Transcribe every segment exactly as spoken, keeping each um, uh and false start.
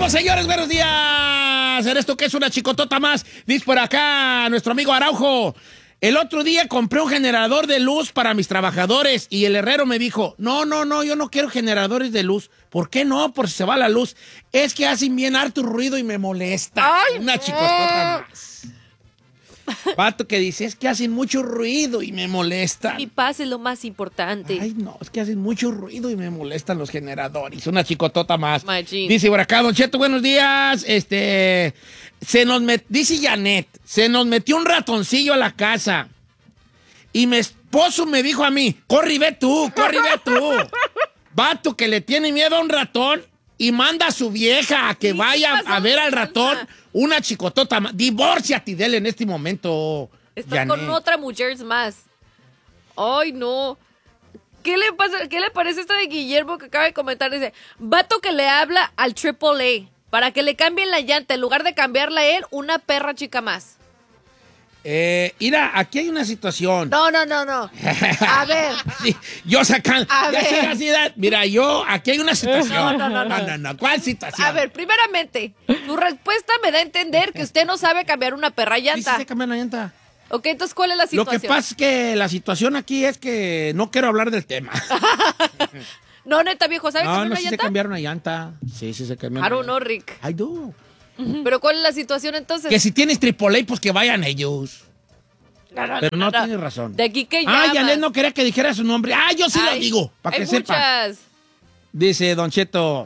Vamos, señores, buenos días. ¿Eres tú que es una chicotota más? Dice por acá nuestro amigo Araujo. El otro día compré un generador de luz para mis trabajadores y el herrero me dijo, no, no, no, yo no quiero generadores de luz. ¿Por qué no? Por si se va la luz. Es que hacen bien harto ruido y me molesta. Ay, una no. chicotota más. Pato que dice, es que hacen mucho ruido y me molesta. Mi paz es lo más importante. Ay, no, es que hacen mucho ruido y me molestan los generadores. Una chicotota más. Machín. Dice por acá, Don Cheto, buenos días. Este, se nos met, dice Janet, se nos metió un ratoncillo a la casa. Y mi esposo me dijo a mí, corre y ve tú, corre y ve tú. Vato que le tiene miedo a un ratón y manda a su vieja a que Sí, vaya ¿qué pasó, a ver al Panza? ratón. Una chicotota más. Divórciate de él en este momento. Estás Janet. con otra mujer más. Ay, no. ¿Qué le pasa? ¿Qué le parece esta de Guillermo que acaba de comentar? Dice, vato que le habla al triple A para que le cambien la llanta. En lugar de cambiarla a él, una perra chica más. Eh, mira, aquí hay una situación. No, no, no, no. A ver. Sí, yo sacando. A Ya ver. sé, así da- Mira, yo, aquí hay una situación. No, no, no, no, no, no. ¿Cuál situación? A ver, primeramente, su respuesta me da a entender que usted no sabe cambiar una perra Sí, sí, llanta. se cambia la llanta. Ok, entonces, ¿cuál es la Lo situación? que pasa es que la situación aquí es que no quiero hablar del tema. No, neta, viejo, ¿sabe No, cambiar no una sí se llanta? cambiaron una llanta. Sí, sí se cambiaron. I don't know, Rick. I do. Pero ¿cuál es la situación entonces? Que si tienes triple A, pues que vayan ellos. No, no, Pero no, no. tienes razón. De aquí que Ah, llamas. Janet no quería que dijera su nombre. Ah, yo sí lo Ay, digo, para hay que sepan. muchas. Dice Don Cheto.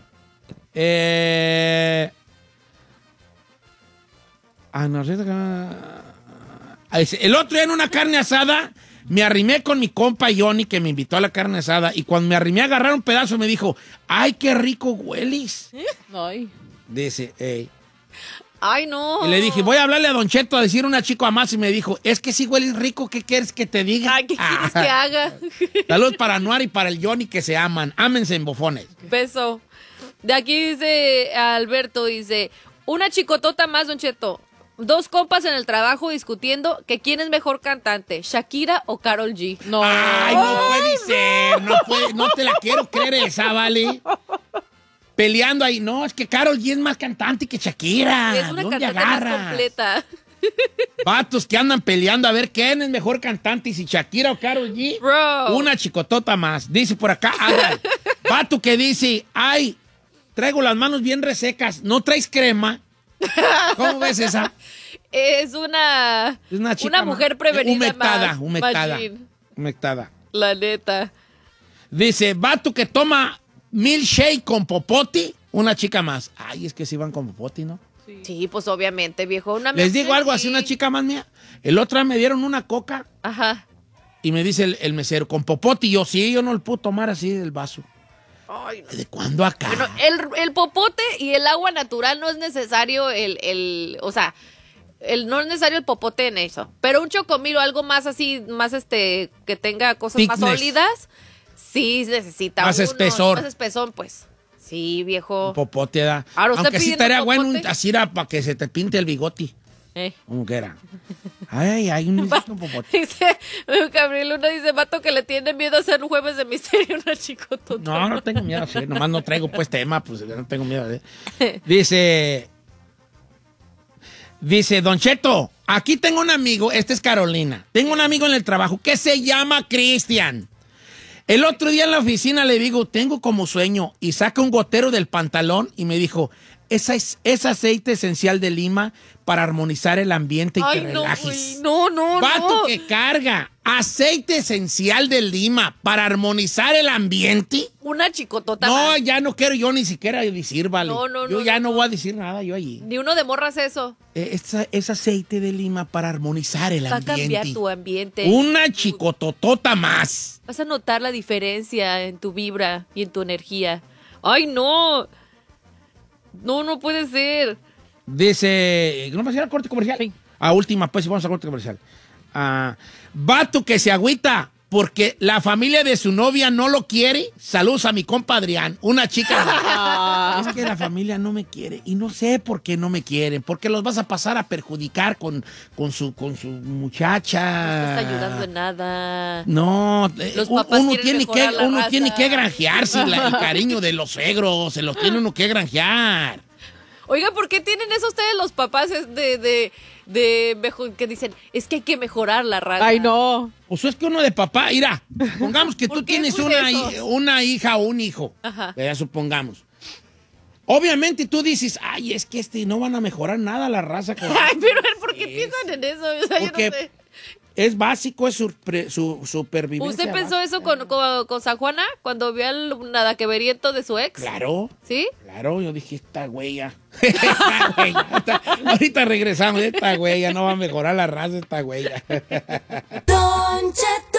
Eh, ah, no sé. Ah, dice, el otro día en una carne asada me arrimé con mi compa Johnny que me invitó a la carne asada y cuando me arrimé a agarrar un pedazo me dijo, ay, qué rico hueles. Ay. Dice, ey. Ay, no. Y le dije, voy a hablarle a Don Cheto a decir una chica más y me dijo, es que si hueles rico, ¿qué quieres que te diga? Ay, ¿qué quieres que haga? Saludos para Anuar y para el Johnny que se aman. Ámense en bofones. Beso. De aquí dice Alberto, dice, una chicotota más, Don Cheto. Dos compas en el trabajo discutiendo que quién es mejor cantante, Shakira o Karol G. No. Ay, no puede ser. No, puede, no te la quiero creer esa, ¿vale? Peleando ahí. No, es que Karol G es más cantante que Shakira. Es una ¿Dónde cantante más agarras? completa. Vatos que andan peleando a ver quién es mejor cantante, y si Shakira o Karol G. Bro. Una chicotota más. Dice por acá, Adal. Vato que dice, ay, traigo las manos bien resecas. ¿No traes crema? ¿Cómo ves esa? Es una, Es una chica una mujer más- prevenida humectada, más. humectada, Machín. humectada. La neta. Dice, vato que toma milkshake con popote, una chica más. Ay, es que sí van con popote, ¿no? Sí, pues obviamente, viejo. Una Les digo algo sí. así, una chica más mía. El otro día me dieron una coca Ajá. y me dice el, el mesero, con popote. Y yo, sí, yo no lo puedo tomar así del vaso. Ay, no. ¿De cuándo acá? Bueno, el, el popote y el agua natural no es necesario el, el o sea, el, no es necesario el popote en eso. Pero un chocomil o algo más así, más este, que tenga cosas más Thickness. sólidas, sí necesita Más uno, espesor. Más espesor, pues. Sí, viejo. Un popote, da. Ahora, ¿usted Aunque sí pidiendo estaría bueno popote? un- así era para que se te pinte el bigote. Eh. ¿Cómo que era? Ay, hay un, un popote. Dice, Gabriel Luna dice, vato que le tiene miedo a hacer un jueves de misterio, una chicotota. No, no tengo miedo, sí, nomás no traigo pues tema, pues no tengo miedo. ¿eh? Dice, dice, Don Cheto, aquí tengo un amigo, este es Carolina, tengo un amigo en el trabajo que se llama Cristian. El otro día en la oficina le digo, tengo como sueño, y saca un gotero del pantalón y me dijo, esa es, es aceite esencial de lima para armonizar el ambiente y Ay, que no, relajes. güey, no, no, Vato no. que carga aceite esencial de lima para armonizar el ambiente. Una chicotota No, más. ya no quiero yo ni siquiera decir, vale. No, no, yo no, ya no, no, voy a decir nada yo allí. Ni uno de morras eso. Eh, Es, es aceite de lima para armonizar el Va a ambiente. cambiar tu ambiente. Una chicototota más. Vas a notar la diferencia en tu vibra y en tu energía. ¡Ay, no! No, no puede ser. Dice, ¿no vas a ir al corte comercial? Sí. A última, pues, vamos al corte comercial. Ah, vato que se agüita porque la familia de su novia no lo quiere. Saludos a mi compa Adrián, una chica. Es que la familia no me quiere y no sé por qué no me quieren, porque los vas a pasar a perjudicar con, con, su, con su muchacha. No estás ayudando en nada. No, eh, Los un- papás uno, quieren tiene que, mejorar la uno raza. tiene que granjearse la- el cariño de los suegros, se los tiene uno que granjear. Oiga, ¿por qué tienen eso ustedes los papás de, de, de mejor, que dicen, es que hay que mejorar la raza? Ay, no. Pues es que uno de papá, mira, pongamos que tú tienes una, hi- una hija o un hijo, Ajá. ya supongamos. Obviamente tú dices, ay, es que este no van a mejorar nada la raza. Con Ay, pero ¿por qué es, piensan en eso? O sea, porque yo no sé. es básico, es su, su supervivencia. ¿Usted pensó básica. eso con, con, con San Juana cuando vio al nada que veriento de su ex? Claro. ¿Sí? Claro, yo dije, esta güeya. Esta güeya. Esta- ahorita regresamos, esta güeya no va a mejorar la raza, esta güeya. Don Cheto.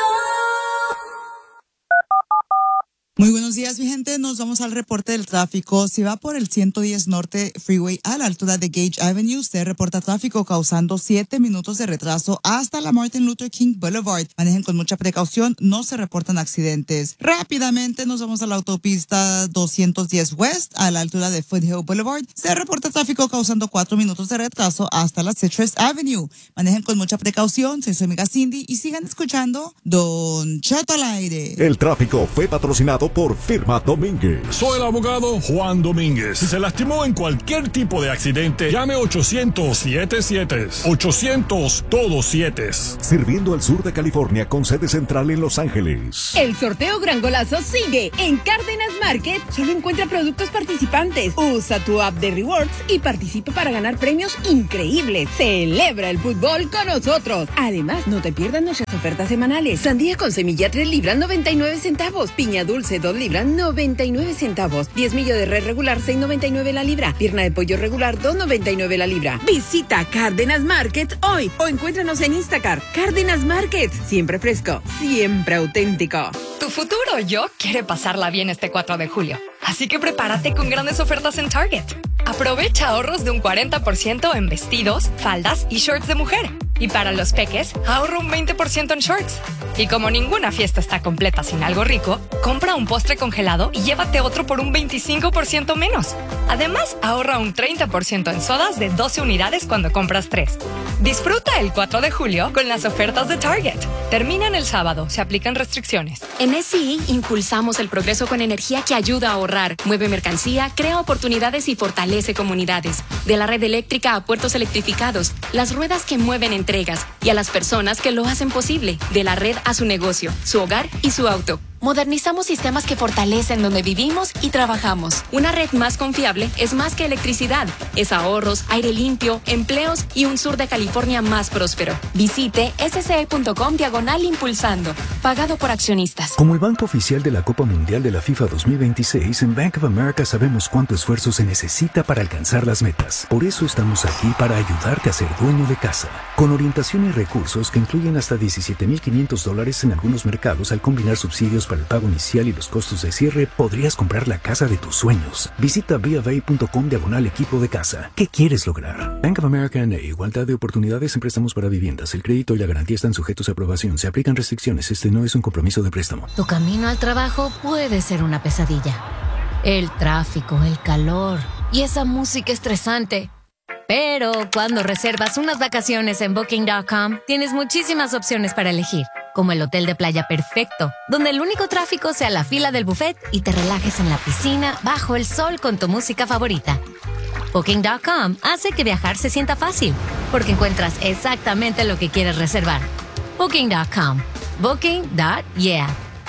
Muy buenos días, mi gente. Nos vamos al reporte del tráfico. Si va por el ciento diez Norte Freeway a la altura de Gage Avenue, usted reporta tráfico causando siete minutos de retraso hasta la Martin Luther King Boulevard. Manejen con mucha precaución, no se reportan accidentes. Rápidamente nos vamos a la autopista doscientos diez West a la altura de Foothill Boulevard. Se reporta tráfico causando cuatro minutos de retraso hasta la Citrus Avenue. Manejen con mucha precaución. Soy su amiga Cindy y sigan escuchando Don Cheto al aire. El tráfico fue patrocinado por Firma Domínguez. Soy el abogado Juan Domínguez. Si se lastimó en cualquier tipo de accidente, llame ochocientos siete siete. ochocientos todos siete. Sirviendo al sur de California con sede central en Los Ángeles. El sorteo Gran Golazo sigue. En Cárdenas Market solo encuentra productos participantes. Usa tu app de Rewards y participa para ganar premios increíbles. Celebra el fútbol con nosotros. Además, no te pierdas nuestras ofertas semanales. Sandía con semilla tres libras, noventa y nueve centavos. Piña dulce dos libras, noventa y nueve centavos. diez millo de res regular, seis noventa y nueve la libra. Pierna de pollo regular, dos noventa y nueve la libra. Visita Cárdenas Market hoy o encuéntranos en Instacart. Cárdenas Market, siempre fresco, siempre auténtico. Tu futuro yo quiere pasarla bien este cuatro de julio. Así que prepárate con grandes ofertas en Target. Aprovecha ahorros de un cuarenta por ciento en vestidos, faldas y shorts de mujer. Y para los peques, ahorra un veinte por ciento en shorts. Y como ninguna fiesta está completa sin algo rico, compra un postre congelado y llévate otro por un veinticinco por ciento menos. Además, ahorra un treinta por ciento en sodas de doce unidades cuando compras tres. Disfruta el cuatro de julio con las ofertas de Target. Terminan el sábado, se aplican restricciones. En S C I impulsamos el progreso con energía que ayuda a ahorrar, mueve mercancía, crea oportunidades y fortalece comunidades. De la red eléctrica a puertos electrificados, las ruedas que mueven entregas y a las personas que lo hacen posible. De la red a su negocio, su hogar y su auto. Modernizamos sistemas que fortalecen donde vivimos y trabajamos. Una red más confiable es más que electricidad. Es ahorros, aire limpio, empleos y un sur de California más próspero. Visite sce.com diagonal impulsando. Pagado por accionistas. Como el banco oficial de la Copa Mundial de la FIFA dos mil veintiséis, en Bank of America sabemos cuánto esfuerzo se necesita para alcanzar las metas. Por eso estamos aquí para ayudarte a ser dueño de casa. Con orientación y recursos que incluyen hasta diecisiete mil quinientos dólares en algunos mercados al combinar subsidios para el pago inicial y los costos de cierre, podrías comprar la casa de tus sueños. Visita bofA.com diagonal equipo de casa. ¿Qué quieres lograr? Bank of America N A. Igualdad de oportunidades en préstamos para viviendas. El crédito y la garantía están sujetos a aprobación. Se aplican restricciones. Este no es un compromiso de préstamo. Tu camino al trabajo puede ser una pesadilla. El tráfico, el calor y esa música estresante. Pero cuando reservas unas vacaciones en Booking punto com, tienes muchísimas opciones para elegir, como el hotel de playa perfecto, donde el único tráfico sea la fila del buffet y te relajes en la piscina bajo el sol con tu música favorita. Booking punto com hace que viajar se sienta fácil, porque encuentras exactamente lo que quieres reservar. Booking punto com. Booking punto yeah.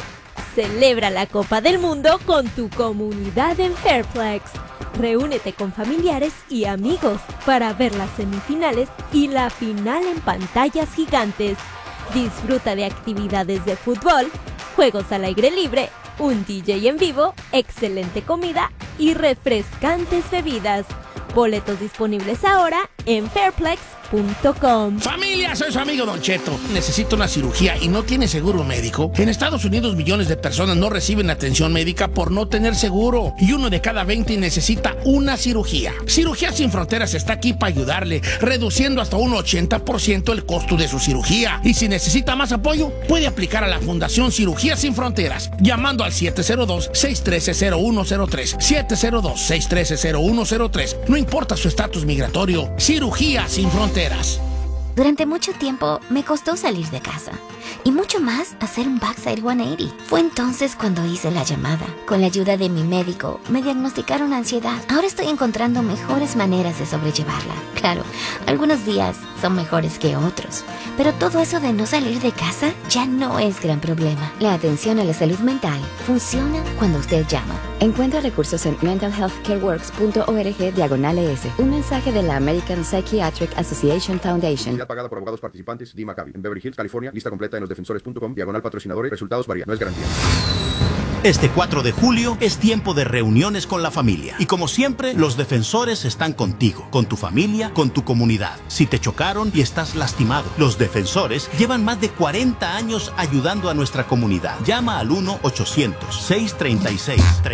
Celebra la Copa del Mundo con tu comunidad en Fairplex. Reúnete con familiares y amigos para ver las semifinales y la final en pantallas gigantes. Disfruta de actividades de fútbol, juegos al aire libre, un D J en vivo, excelente comida y refrescantes bebidas. Boletos disponibles ahora en fairplex punto com. Familia, soy su amigo Don Cheto. Necesito una cirugía y no tiene seguro médico. En Estados Unidos millones de personas no reciben atención médica por no tener seguro. Y uno de cada veinte necesita una cirugía. Cirugía Sin Fronteras está aquí para ayudarle, reduciendo hasta un ochenta por ciento el costo de su cirugía. Y si necesita más apoyo, puede aplicar a la Fundación Cirugía Sin Fronteras, llamando al siete cero dos, seis uno tres, cero uno cero tres. siete cero dos, seis uno tres, cero uno cero tres. No importa su estatus migratorio, Cirugía Sin Fronteras. Durante mucho tiempo me costó salir de casa y mucho más hacer un backside ciento ochenta. Fue entonces cuando hice la llamada. Con la ayuda de mi médico me diagnosticaron ansiedad. Ahora estoy encontrando mejores maneras de sobrellevarla. Claro, algunos días son mejores que otros, pero todo eso de no salir de casa ya no es gran problema. La atención a la salud mental funciona cuando usted llama. Encuentra recursos en mental health care works punto org diagonal E S. Un mensaje de la American Psychiatric Association Foundation. Pagada por abogados participantes, D. Maccabi. En Beverly Hills, California. Lista completa en los defensores punto com. Diagonal patrocinadores. Resultados varían. No es garantía. Este cuatro de julio es tiempo de reuniones con la familia. Y como siempre, los defensores están contigo, con tu familia, con tu comunidad. Si te chocaron y estás lastimado, los defensores llevan más de cuarenta años ayudando a nuestra comunidad. Llama al uno ochocientos, seiscientos treinta y seis, treinta